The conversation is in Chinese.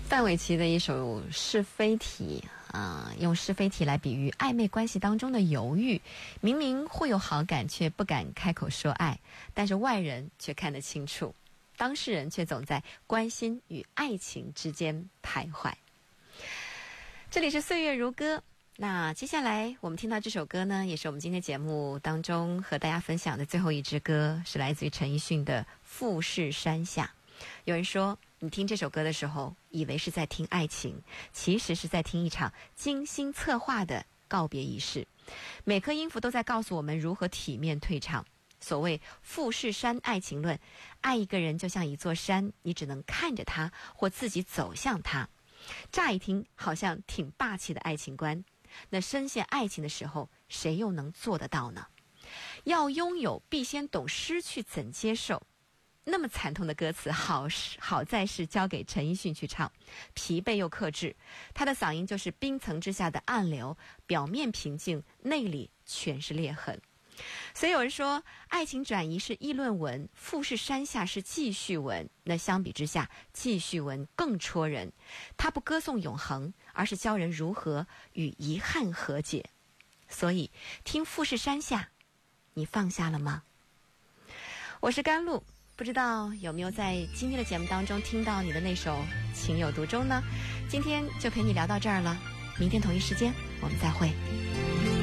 范玮琪的一首是非题用是非题来比喻暧昧关系当中的犹豫，明明会有好感却不敢开口说爱，但是外人却看得清楚，当事人却总在关心与爱情之间徘徊。这里是岁月如歌，那接下来我们听到这首歌呢，也是我们今天节目当中和大家分享的最后一支歌，是来自于陈奕迅的《富士山下》。有人说你听这首歌的时候以为是在听爱情，其实是在听一场精心策划的告别仪式，每颗音符都在告诉我们如何体面退场。所谓富士山爱情论，爱一个人就像一座山，你只能看着它或自己走向它。乍一听好像挺霸气的爱情观，那深陷爱情的时候，谁又能做得到呢？要拥有必先懂失去怎接受。那么惨痛的歌词，好在是交给陈奕迅去唱，疲惫又克制，他的嗓音就是冰层之下的暗流，表面平静，内里全是裂痕。所以有人说，爱情转移是议论文，富士山下是记叙文。那相比之下，记叙文更戳人，它不歌颂永恒，而是教人如何与遗憾和解。所以听富士山下，你放下了吗？我是甘露，不知道有没有在今天的节目当中听到你的那首情有独钟呢？今天就陪你聊到这儿了，明天同一时间我们再会。